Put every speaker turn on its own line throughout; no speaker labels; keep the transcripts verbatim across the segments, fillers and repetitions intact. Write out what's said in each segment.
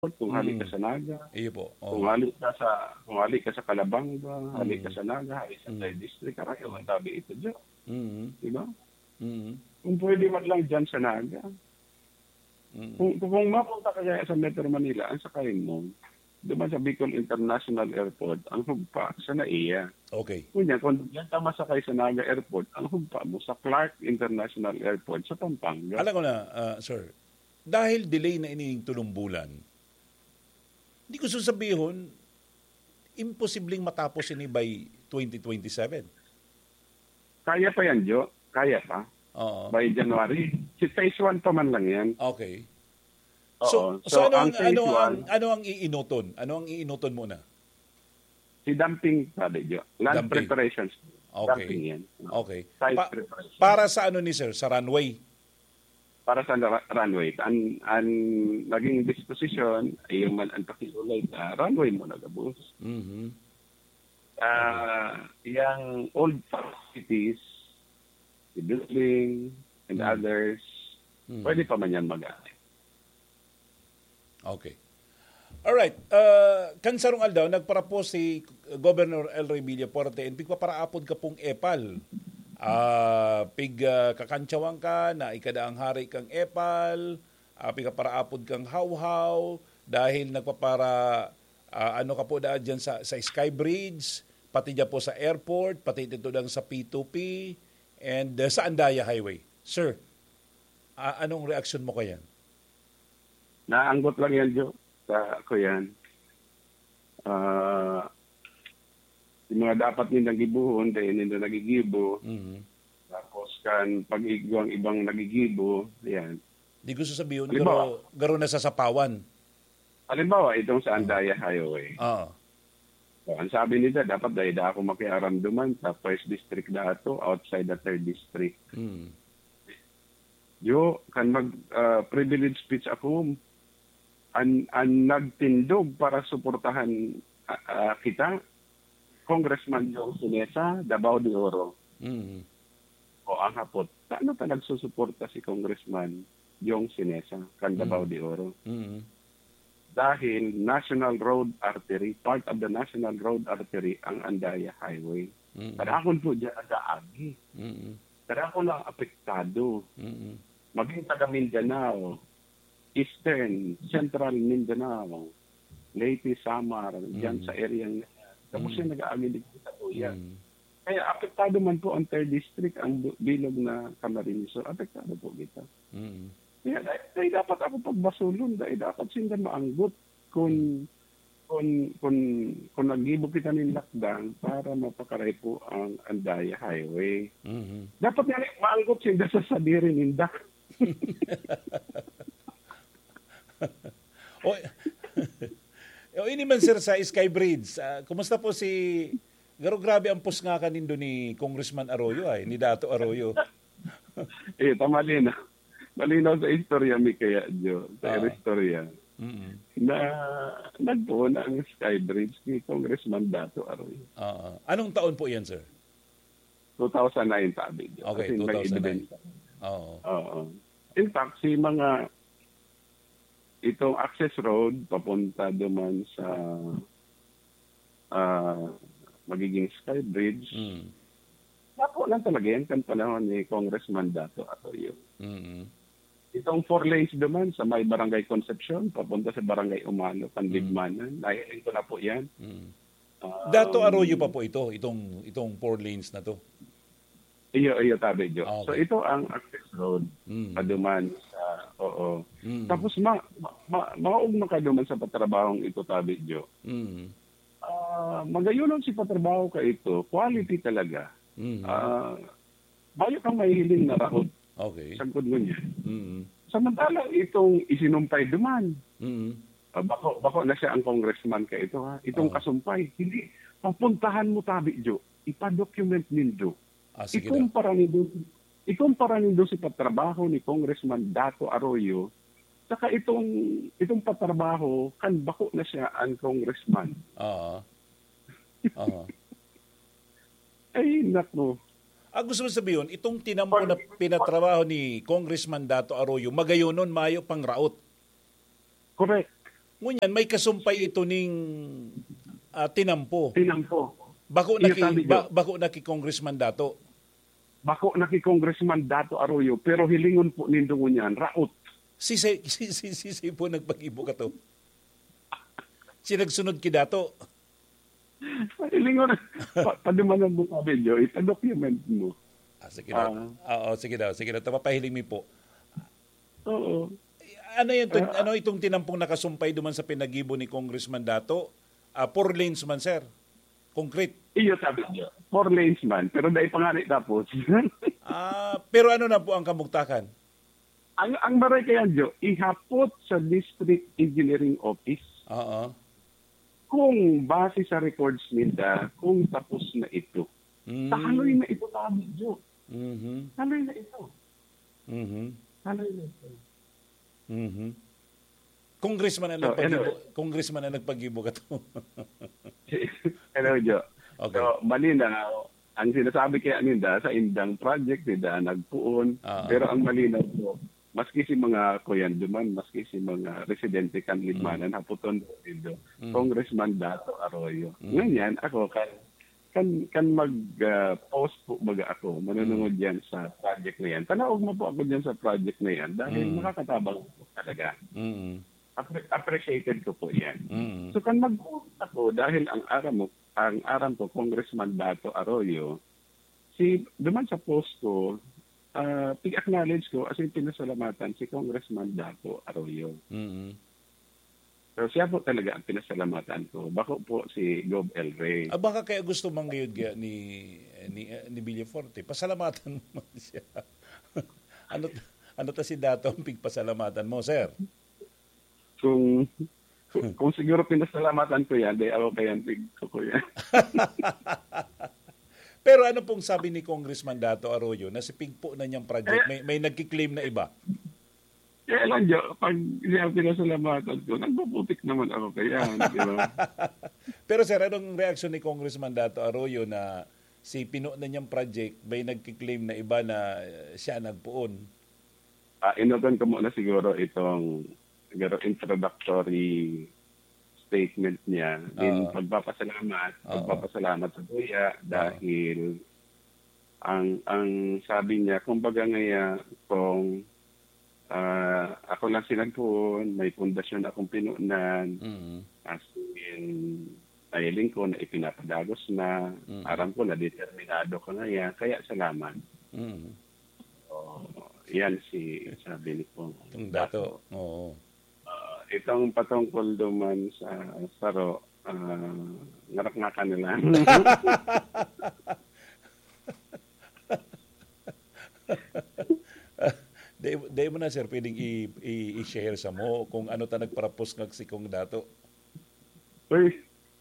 kung halik ka
Mm.
sa Naga,
Iyo po.
kung
Oo.
halik ka sa kung halik ka sa Calabanga, halik ka
Mm.
sa Naga, halik sa third
Mm.
district, karayo ang tabi ito dyan.
Mm.
Di ba?
Mm.
Kung pwede man lang dyan sa Naga.
Mm.
Kung, kung mapunta ka kaya sa Metro Manila, ang sakayin mo, duman sa Bicol International Airport, ang hugpa sa N A I A.
Okay.
Kunya, kung yan ka masakay sa Naga Airport, ang hugpa mo sa Clark International Airport sa Pampanga.
Alam ko na, ah, sir, dahil delay na ining tulong bulan, hindi ko sasabihin, imposibleng matapos ini by twenty twenty-seven.
Kaya pa yan, Jo. Kaya pa.
Oo.
By January. Si phase one pa man lang yan.
Okay.
Oo.
So, so, ano,
ang
ang,
phase
ano, ang,
one,
ano ang iinoton? Ano ang iinoton muna?
si dumping, sabi, Jo. Land
Dumping.
preparations.
Okay.
Dumping yan.
Okay.
Site
Pa-
preparation.
para sa ano ni sir? Sa runway?
Para sa ra- runway. Ang, ang naging disposition ay yung man ang pakiulay na runway mo nagabos.
Mm-hmm.
Ah, yung old facilities, the building, and
Mm.
others,
Mm.
pwede pa man yan mag-aanay.
Okay. Alright. Uh, kansarong aldaw, nagparapos si Governor El Rey Villafuerte and pigpaparaapod ka pong epal. Uh, pig uh, kakantsawang ka na ikadaang hari kang epal, uh, pigpaparaapod kang hawhaw dahil nagpapara uh, ano ka po daan dyan sa, sa Sky Bridge, pati dyan po sa airport, pati dito lang sa P two P and uh, sa Andaya Highway. Sir, uh, anong reaksyon mo kaya?
Naanggot lang yan, Jo. Sa ako yan. Ah, yung mga dapat nilang gibuhon, dahil nila nagigibo.
Mm-hmm.
Tapos kan pag-igwa ang ibang nagigibo, yan.
Di gusto sabihin,
Halimbawa.
garo, garo na sa sapawan.
Halimbawa, itong sa Andaya Highway.
Oo.
So, ang sabi nila, dapat dahil da ako makiaramduman sa first district dato outside the third district.
Mm.
Yo, kan mag uh, privilege speech ako, an, an nagtindog para suportahan uh, uh, kita, Congressman Joe Sinesa, Davao de Oro.
Mm.
O ang hapot, paano pa nagsusuporta si Congressman Jong Sinesa, kan Davao de Oro?
Mm.
Dahil National Road Artery, part of the National Road Artery, ang Andaya Highway.
Mm.
Kada akon po dyan agaagi.
Mm.
Kada ako lang apektado.
Mm.
Maging taga Mindanao, Eastern, Central Mindanao, Leyte, Samar, dyan
Mm.
sa area niya. Tapos
Mm.
yung nag-aagi dito sa Tuya.
Mm.
Kaya apektado man po ang third district, ang bu- bilog na Camarines. So apektado po kita.
Mm.
Kaya dahil, dahil dapat ako pagbasulon, dahil dapat sindan maanggot kung kung kung kung naggibo kita ng lockdown para mapakaray po ang Andaya Highway.
Mm.
Dapat nga maanggot sinda sa sadirin ninda.
O, o ini man sir sa Sky Bridge. Ah, kumusta po si Garo grabe ang pus nga kanindo ni Congressman Arroyo ay ni Dato Arroyo.
Eh, tama din. Malinaw sa istorya mi kaya, Jo. Sa
Ah.
istorya.
Mm.
Na nagbuon ang Sky Bridge ni Congressman Dato Arroyo.
Ah, anong taon po 'yan, sir?
two thousand nine sabi, Jo.
Okay,
Kasi may
two thousand nine.
ebidensya.
Oo.
Oo. In fact, si mga itong access road papunta duman sa ah, magiging Sky Bridge.
Mm.
Napo lang talaga yan kan panahon ni Congressman Dato Arroyo.
Mm.
Itong four lanes duman sa may Barangay Concepcion, papunta sa Barangay Umano, Pandigmanan. Nahiling ko na po yan.
Mm.
Um,
Dato Arroyo pa po ito, itong itong four lanes na to.
Iyo, iyo tabi, Jo.
Ah, okay.
So ito ang access road,
Mm.
paduman sa, oo.
Mm.
Tapos ma, ma, ma, maog makaduman sa patrabahong ito tabi, Jo.
Mm.
Ah, magayunon si patrabaho ka ito, quality talaga.
Mm.
Ah, bayo kang mahihiling na rahot,
Okay.
sagkod mo niya.
Mm.
Samantalang itong isinumpay duman,
Mm.
Ah, bako bako na siya ang congressman ka ito ha. Itong
Oo.
kasumpay, hindi papuntahan mo tabi, Jo. Ipa-document nindo.
Ah, sige na.
Ikumpara nindo ikumpara nindo si patrabaho ni Congressman Dato Arroyo saka itong itong patrabaho kan bako na siya ang congressman.
Ah. Ah.
Ay nako.
Ah, gusto mo sabihin, itong tinampo na pinatrabaho ni Congressman Dato Arroyo, magayonon mayo pang raot.
Correct.
Ngunyan, may kasumpay ito ning uh, tinampo.
Tinampo.
Bako na, ki, ba, bako na ki Congressman Dato.
Bako na ki Congressman Dato Arroyo, pero hilingon po nindo ngunyan, raot.
Si si si si, si, si po nagpag-ibo ka to. Si nagsunod ki Dato.
Hilingon, pa, padumanan mo pa video, ita-document mo.
Ah, sige daw. Uh, Oo, sige daw. Sige daw. Tapapahiling mi po.
Oo.
Ano yung uh, ano itong tinampong nakasumpay duman sa pinagibo ni Congressman Dato? Uh, four lanes man, sir. Concrete.
Iyo sabi niyo. Four lanes man, pero dahil pangalit tapos.
Ah, pero ano na po ang kamugtakan?
Ang ang maray kaya Jo, ihapot sa District Engineering Office.
Oo.
Kung base sa records nila, kung tapos na ito.
Mm.
Tahaloy na ito tabi, Jo.
Mhm.
Tahaloy na ito.
Mhm.
Tahaloy na ito.
Mhm. Congressman ang
So,
nagpagibo.
anyway.
Congressman ang nagpagibo ka to.
Hello, Jo.
Okay.
So, malinaw, ang sinasabi kaya ninda sa indang project, nila nagpuon,
Uh-huh.
pero ang malinaw po, maski si mga kuyan duman, maski si mga residente kan Lidmanan, mm. haputon dito, mm. Congressman Dato Arroyo. Mm. Ngayon, ako, kan kan kan mag-post uh, po baga ako, manunungod mm. yan sa project na yan. Tanawag mo po ako dyan sa project na yan dahil mm. makakatabang po talaga.
Mm.
Appre- appreciated ko po yan.
Mm.
So kan mag-post ako dahil ang aram mo, ang aram ko, Congressman Dato Arroyo, si duman sa post ko, uh, pig-acknowledge ko as in pinasalamatan si Congressman Dato Arroyo.
Mm-hmm.
So siya po talaga ang pinasalamatan ko. Bako po si Gov. El Rey.
Ah, baka kaya gusto manggayod kaya ni ni, ni Villaforte. Pasalamatan mo siya. ano ano ta si Dato ang pigpasalamatan mo, sir?
Kung kung, kung siguro pinasalamatan ko yan, di ako kaya pig ko yan.
Pero ano pong sabi ni Congressman Dato Arroyo na si Pigpo na niyang project, may, may nagkiklaim na iba?
Kaya lang, Jo, pag siya pinasalamatan ko, nagpuputik naman ako kaya. Di ba?
Pero sir, anong reaksyon ni Congressman Dato Arroyo na si Pino na niyang project, may nagkiklaim na iba na siya nagpuon?
Uh, inutan ko muna siguro itong siguro introductory statement niya. Din uh, pagpapasalamat, uh, pagpapasalamat sa Kuya dahil uh, ang ang sabi niya, kumbaga ngaya kung uh, ako lang sinagpuon, may pundasyon akong pinunan, uh-huh. as in, nahiling ko na ipinapadagos na, uh-huh. aram ko na determinado ka ngaya, kaya salamat. Uh-huh. So, yan si sabi ni Pong
Dato. Oo.
Itong patungkol duman sa Saro, uh, ngarak nga kanila.
Dahil mo na, sir, pwedeng i- i- i-share sa mo kung ano ta nagparapos ng si Kong Dato.
Uy,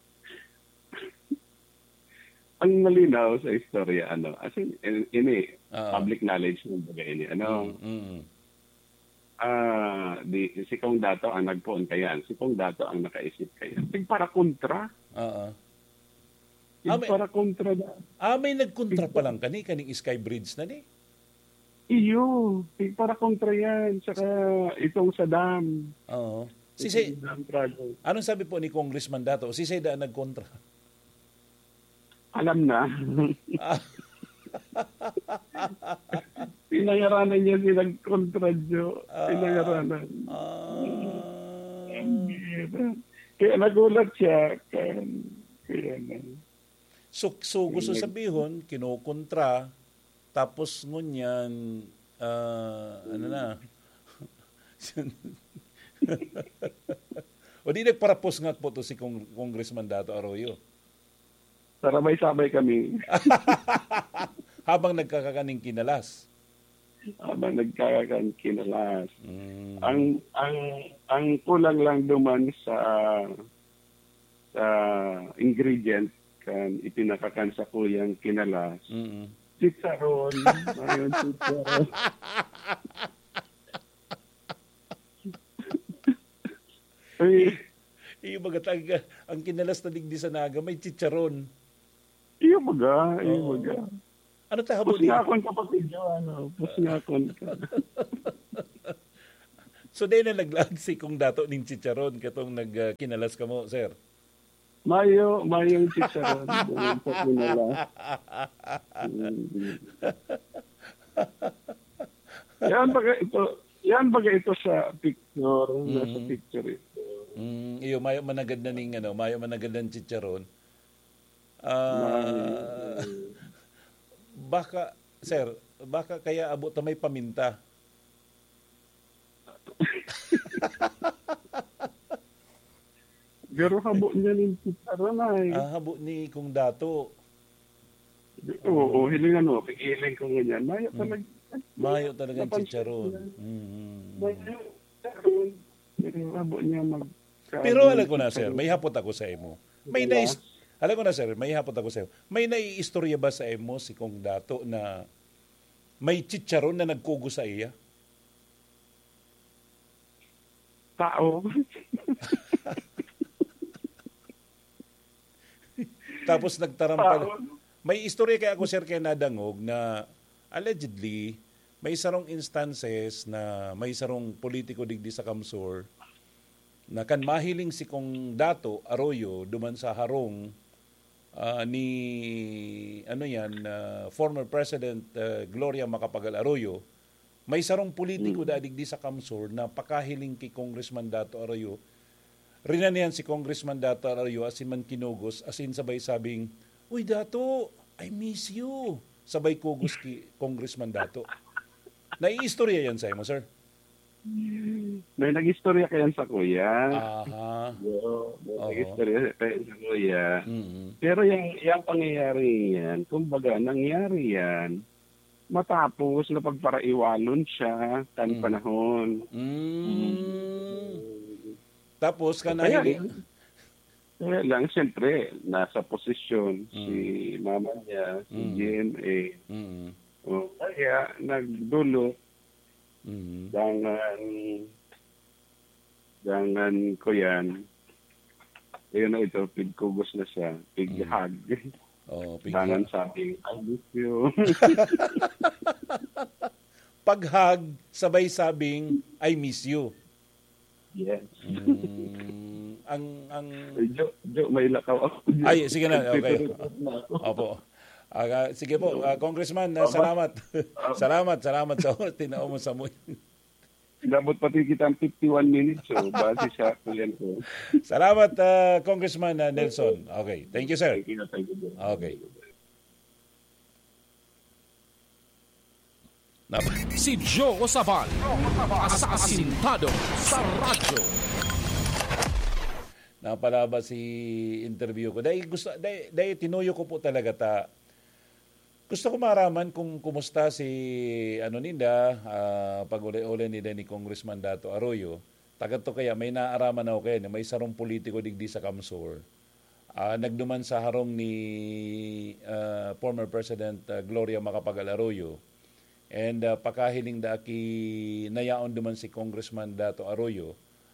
ang malinaw sa istorya, ano, as in, in, ini, uh-huh. public knowledge ng bagay ini, ano,
mm-hmm.
Ah, uh, di si Kong Dato ang nagpuon kayan. Si Kong Dato ang nakaisip kayan. Tig para kontra.
Oo.
Tig ah, para kontra na.
Ah, may nagkontra pa lang kani kaning Sky Bridge na ni.
Iyo, tig para kontra yan. Saka itong sa dam.
Oo. Si Say, anong sabi po ni Congressman Dato? Si Sayda ang nagkontra.
Alam na. Pinangaranan niya silang kontra, Jo. Pinangaranan.
Uh,
uh, kaya nagulat siya. Kaya, kaya na.
So, so gusto sabihin, kinukontra, tapos ngunyan, uh, ano na, o di nagparapos nga po to si Cong- Congressman Dato Arroyo.
Sarabay-sabay kami.
Habang nagkakakaning kinalas.
Habang nagkakakaning kinalas.
Mm.
Ang ang ang kulang lang duman sa sa ingredient kan ipinakakan sa kuyang kinalas.
Mm-hmm.
Chicharon. Ayun, chicharon. Ay,
iyo magatag ang kinalas na digdi sa naga may chicharon.
Iyo baga, iyo baga.
Ano ta habo
ni? Pus nga akong kapatid nyo, ano. Pus nga akong.
So, di na naglag si kung dato ning chicharon katong nagkinalas ka mo, sir.
Mayo, mayong chicharon. Sa kinala. Yan baga ito, yan baga ito sa picture, mm. nasa picture ito.
Mm, iyo, mayo managad na ning, ano, mayo managad ng chicharon. Uh, baka, sir, baka kaya abot na may paminta.
Pero habo niya ng chicharon ay.
Ah, habo ni kung dato.
Oo, oh, hilingan mo. Pigiling ko ganyan. Mayo talaga.
Mm. Mayo talaga ang chicharon. Mm.
Mayo chicharon. Pero habo niya mag...
Pero alam ko na, sir, may hapot ako sa imo. May nais... Alam ko na, sir, may hapot ako sa imo. May naiistorya ba sa imo si kung dato na may chicharon na nagkugo sa iya?
Tao.
Tapos nagtarampa. May istorya kaya ako, sir, kaya nadangog na allegedly may sarong instances na may sarong politiko digdi sa Kamsur na kan mahiling si kong Dato Arroyo duman sa harong uh, ni ano yan uh, former President uh, Gloria Macapagal Arroyo. May sarong politiko mm. da digdi sa Kamsur na pakahiling ki Congressman Dato Arroyo. Rinanihan si Congressman Dato Arroyo asin man kinugos asin sabay sabing, "Uy Dato, I miss you." Sabay kugos ki Congressman Dato. Naiistorya yan sa imo, sir?
May nag-istorya kayan sa kuya.
Aha.
Yo, may nag-istorya kayan sa kuya.
Mm-hmm.
Pero yung, yung pangyayari yan, kumbaga, nangyari yan, matapos na pagparaiwalon siya kan mm. panahon.
Mm. Mm. Tapos ka na
kaya,
hindi...
Kaya lang, siyempre, nasa posisyon mm. si mama niya, si mm. G M A.
Mm.
O, kaya, nagdulo,
mm.
dangan, dangan ko yan. Ayun na ito, pigkugos na siya, pighag. Mm.
Oh,
dangan sabing, I miss you.
Paghag, sabay sabing, I miss you.
Yes.
Mm, ang ang
Jo, Jo, may lakaw ako.
Ay, sige na, okay. Opo. Uh, sige po, uh, Congressman, uh, salamat. salamat, salamat sa oras tinao mo sa mo.
Dapat pati kita ang fifty-one minutes, so base sa kuyan ko.
Salamat, uh, Congressman uh, Nelson. Okay, thank you, sir.
Thank you, thank you.
Okay.
Si Joe Sabal, asasintado sa radyo.
Napalaba si interview ko. Dahil gusto, dahil, dahil tinuyo ko po talaga ta. Gusto ko maraman kung kumusta si ano ninda, uh, pag-uli-uli nila ni Congressman Dato Arroyo. Tagat to kaya may naaraman ako kaya may sarong politiko digdi sa Kamsur. Uh, nagduman sa harong ni uh, former President uh, Gloria Macapagal Arroyo. And uh, pakahiling da ki nayaon duman si Congressman Dato Arroyo,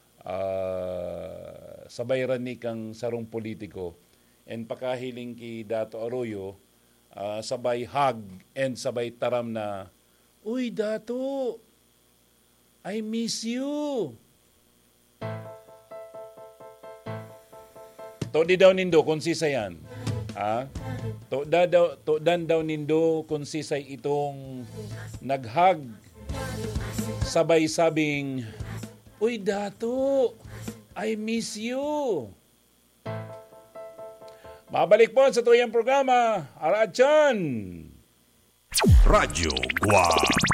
uh, sabay rani kang sarong politiko. And pakahiling ki Dato Arroyo, uh, sabay hug and sabay taram na, "Uy Dato, I miss you." To di daw nindo kung sisa yan. Ha? To da daw to dan daw nindo kung sisay itong naghag sabay sabing, "Uy Dato, I miss you." Mabalik po sa tuyang programa, Aradyan.
Radyo Guam.